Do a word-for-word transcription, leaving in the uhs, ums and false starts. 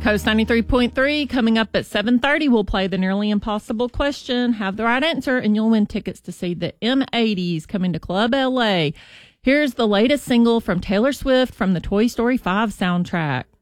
Coast ninety-three point three, coming up at seven thirty, we'll play the nearly impossible question. Have the right answer, and you'll win tickets to see the M eighties coming to Club L A. Here's the latest single from Taylor Swift from the Toy Story five soundtrack.